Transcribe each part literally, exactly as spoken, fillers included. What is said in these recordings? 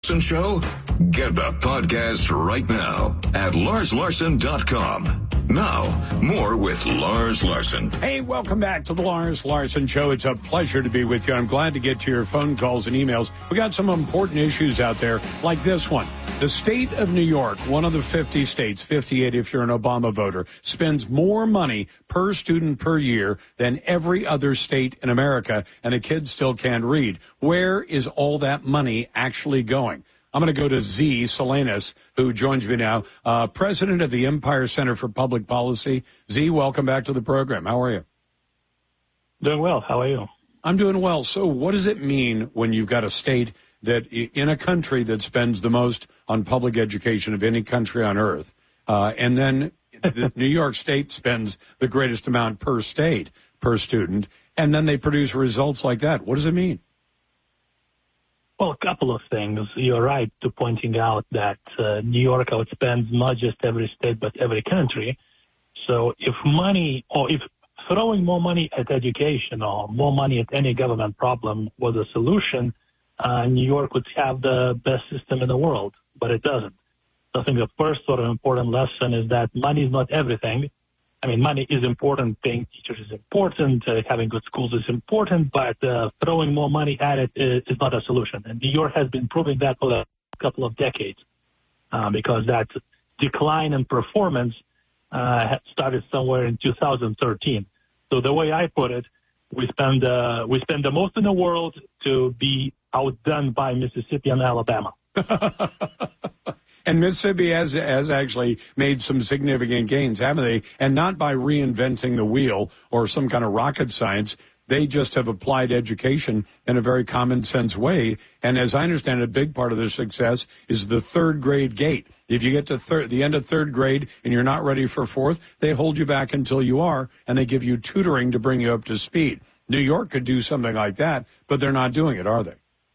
Show? Get the podcast right now at lars larson dot com. Now, more with Lars Larson. Hey, welcome back to the Lars Larson Show. It's a pleasure to be with you. I'm glad to get to your phone calls and emails. We got some important issues out there, like this one. The state of New York, one of the fifty states, fifty-eight if you're an Obama voter, spends more money per student per year than every other state in America, and the kids still can't read. Where is all that money actually going? I'm going to go to Z Salinas, who joins me now, uh, president of the Empire Center for Public Policy. Z, welcome back to the program. How are you? Doing well. How are you? I'm doing well. So what does it mean when you've got a state that in a country that spends the most on public education of any country on earth, uh, and then the New York State spends the greatest amount per state, per student, and then they produce results like that? What does it mean? Well, a couple of things. You're right to pointing out that uh, New York outspends not just every state, but every country. So if money, or if throwing more money at education or more money at any government problem was a solution, uh, New York would have the best system in the world, but it doesn't. So I think the first sort of important lesson is that money is not everything. I mean, money is important, paying teachers is important, uh, having good schools is important, but uh, throwing more money at it is, is not a solution. And New York has been proving that for a couple of decades uh, because that decline in performance uh, had started somewhere in two thousand thirteen. So the way I put it, we spend, uh, we spend the most in the world to be outdone by Mississippi and Alabama. And Mississippi has, has actually made some significant gains, haven't they? And not by reinventing the wheel or some kind of rocket science. They just have applied education in a very common sense way. And as I understand it, a big part of their success is the third grade gate. If you get to thir- the end of third grade and you're not ready for fourth, they hold you back until you are, and they give you tutoring to bring you up to speed. New York could do something like that, but they're not doing it, are they?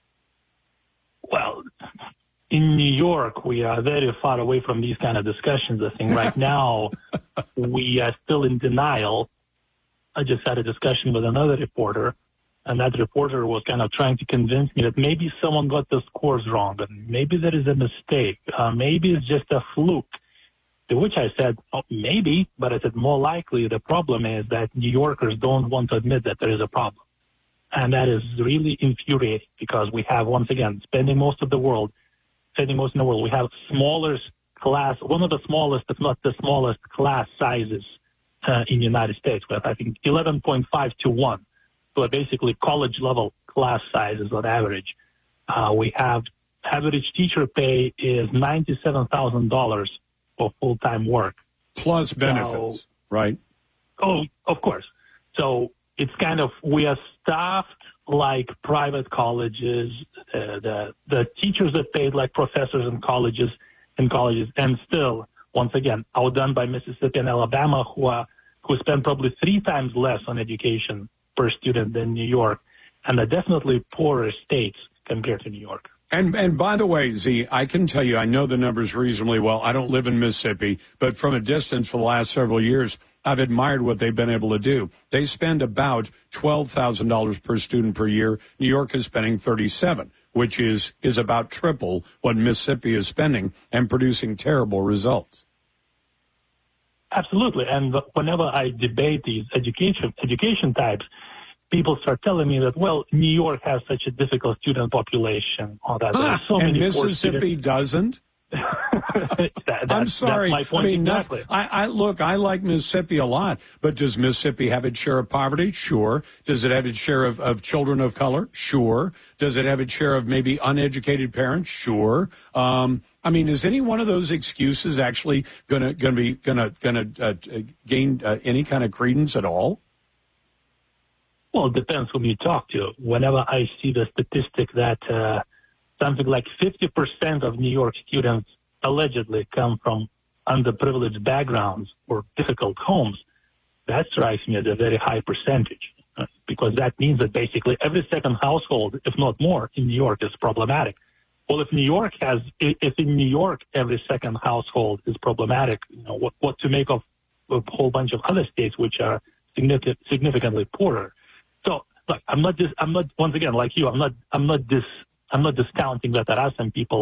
Well, in New York, we are very far away from these kind of discussions. I think right now we are still in denial. I just had a discussion with another reporter, and that reporter was kind of trying to convince me that maybe someone got the scores wrong, and maybe there is a mistake. Uh, maybe it's just a fluke. To which I said, oh, maybe, but I said more likely the problem is that New Yorkers don't want to admit that there is a problem. And that is really infuriating because we have, once again, spending most of the world, spending most in the world. We have smallest class, one of the smallest, if not the smallest class sizes uh, in the United States. We have, I think, eleven point five to one. So basically college-level class sizes on average. Uh, we have average teacher pay is ninety-seven thousand dollars for full-time work. Plus benefits, so, right? Oh, of course. So it's kind of, we are staffed like private colleges. Uh, the the teachers are paid like professors in colleges, in colleges, and still, once again, outdone by Mississippi and Alabama, who are who spend probably three times less on education per student than New York, and are definitely poorer states compared to New York. And and by the way, Z, I can tell you, I know the numbers reasonably well. I don't live in Mississippi, but from a distance for the last several years, I've admired what they've been able to do. They spend about twelve thousand dollars per student per year. New York is spending thirty-seven, which is, is about triple what Mississippi is spending and producing terrible results. Absolutely. And whenever I debate these education education types, people start telling me that, well, New York has such a difficult student population. Or that ah, so and many Mississippi doesn't? that, I'm sorry. That's my point I mean, exactly. I, I look, I like Mississippi a lot, but does Mississippi have its share of poverty? Sure. Does it have its share of, of children of color? Sure. Does it have its share of maybe uneducated parents? Sure. Um, I mean, is any one of those excuses actually gonna gonna be gonna gonna uh, gain uh, any kind of credence at all? Well, it depends whom you talk to. Whenever I see the statistic that uh, something like fifty percent of New York students allegedly come from underprivileged backgrounds or difficult homes, that strikes me as a very high percentage, uh, because that means that basically every second household, if not more, in New York is problematic. Well, if New York has, if in New York every second household is problematic, you know, what, what to make of a whole bunch of other states which are significant, significantly poorer. So, look, I'm not just, I'm not, once again, like you, I'm not, I'm not dis, I'm not discounting that there are some people